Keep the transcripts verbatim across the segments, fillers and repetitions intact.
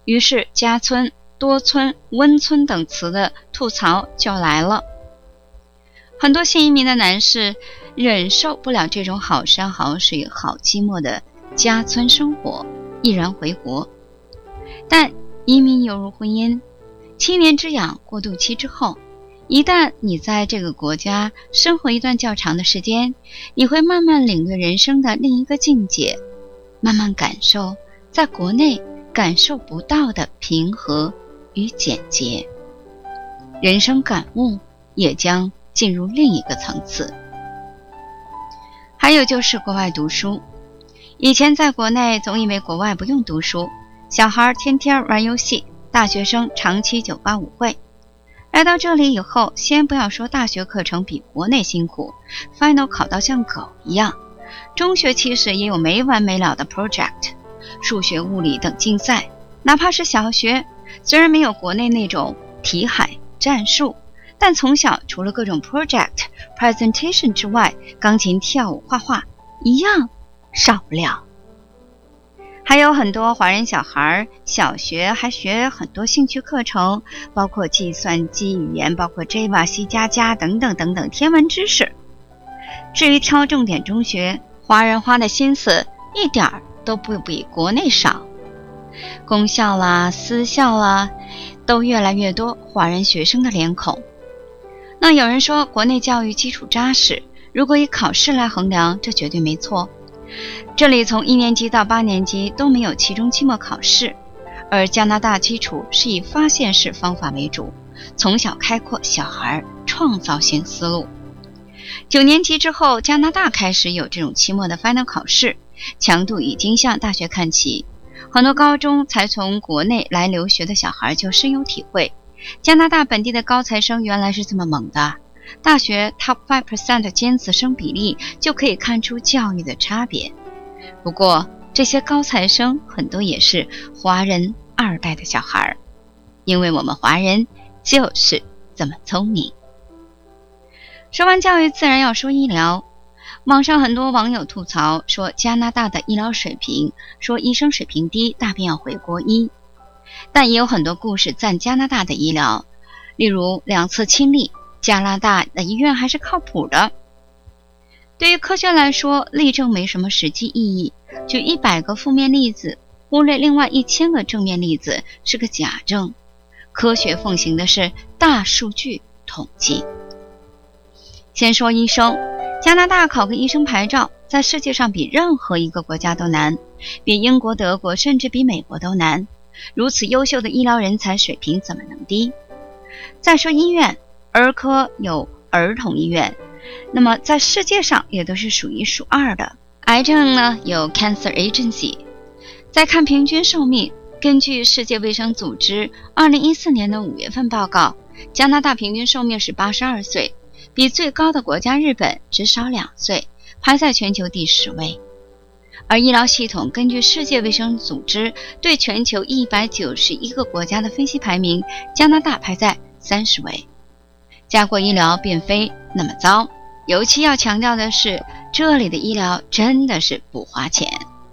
于是家村、多村、温村等词的吐槽就来了。很多新移民的男士忍受不了这种好山好水好寂寞的家村生活，毅然回国。但移民犹如婚姻，七年之痒过渡期之后，一旦你在这个国家生活一段较长的时间，你会慢慢领略人生的另一个境界，慢慢感受在国内感受不到的平和与简洁，人生感悟也将进入另一个层次。还有就是国外读书，以前在国内总以为国外不用读书，小孩天天玩游戏，大学生长期九八五会。来到这里以后，先不要说大学课程比国内辛苦， Final 考到像狗一样，中学其实也有没完没了的 project， 数学物理等竞赛，哪怕是小学，虽然没有国内那种题海战术，但从小除了各种 project presentation 之外，钢琴、跳舞、画画一样少不了。还有很多华人小孩小学还学很多兴趣课程，包括计算机语言，包括 Java、C 加加等等等等天文知识。至于挑重点中学，华人花的心思一点儿都不比国内少。公校啦、私校啦，都越来越多华人学生的脸孔。那有人说国内教育基础扎实，如果以考试来衡量，这绝对没错。这里从一年级到八年级都没有期中期末考试，而加拿大基础是以发现式方法为主，从小开阔小孩创造性思路。九年级之后，加拿大开始有这种期末的 final 考试，强度已经向大学看齐。很多高中才从国内来留学的小孩就深有体会，加拿大本地的高材生原来是这么猛的。大学 top 百分之五 的尖子生比例就可以看出教育的差别。不过这些高材生很多也是华人二代的小孩，因为我们华人就是这么聪明。说完教育，自然要说医疗。网上很多网友吐槽说加拿大的医疗水平，说医生水平低，大便要回国医。但也有很多故事赞加拿大的医疗，例如两次亲历，加拿大的医院还是靠谱的。对于科学来说，例证没什么实际意义，举一百个负面例子，忽略另外一千个正面例子是个假证。科学奉行的是大数据统计。先说医生，加拿大考个医生牌照，在世界上比任何一个国家都难，比英国、德国甚至比美国都难。如此优秀的医疗人才水平怎么能低？再说医院，儿科有儿童医院，那么在世界上也都是数一数二的。癌症呢，有 Cancer Agency。 再看平均寿命，根据世界卫生组织二零一四年的五月份报告，加拿大平均寿命是八十二岁，比最高的国家日本只少两岁，排在全球第十位。而医疗系统根据世界卫生组织对全球一百九十一个国家的分析排名，加拿大排在三十位。加国医疗并非那么糟，尤其要强调的是，这里的医疗真的是不花钱。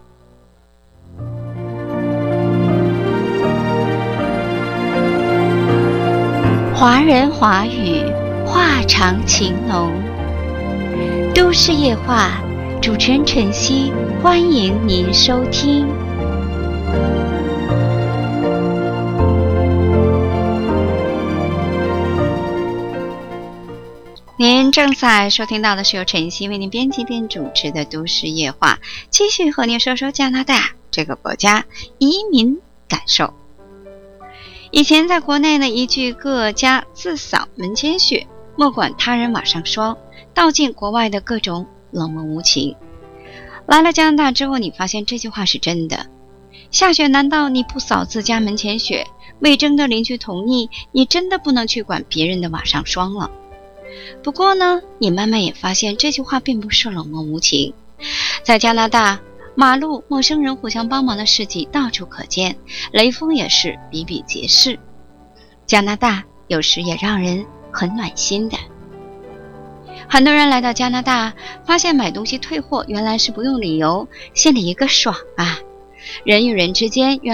华人华语，话长情浓。都市夜话，主持人晨曦，欢迎您收听。您正在收听到的是由晨曦为您编辑并主持的都市夜话，继续和您说说加拿大这个国家移民感受。以前在国内呢，一句各家自扫门前雪，莫管他人瓦上霜，道尽国外的各种冷漠无情。来了加拿大之后，你发现这句话是真的。下雪难道你不扫自家门前雪？未征得邻居同意，你真的不能去管别人的瓦上霜了。不过呢，你慢慢也发现这句话并不是冷漠无情。在加拿大，马路陌生人互相帮忙的事迹到处可见，雷锋也是比比皆是。加拿大有时也让人很暖心的。很多人来到加拿大，发现买东西退货原来是不用理由，心里一个爽啊！人与人之间原